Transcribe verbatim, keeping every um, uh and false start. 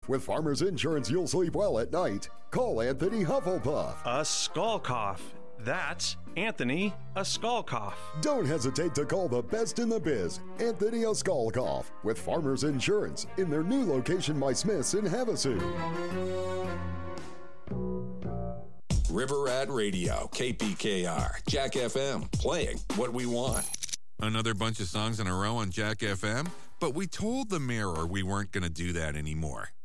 With Farmers Insurance, you'll sleep well at night. Call Anthony Hufflepuff. A skull cough. That's Anthony a skull cough. Don't hesitate to call the best in the biz, Anthony a skull cough, with Farmers Insurance in their new location by Smith's in Havasu. River Rat Radio, K P K R, Jack F M, playing what we want. Another bunch of songs in a row on Jack F M, but we told the Mirror we weren't going to do that anymore.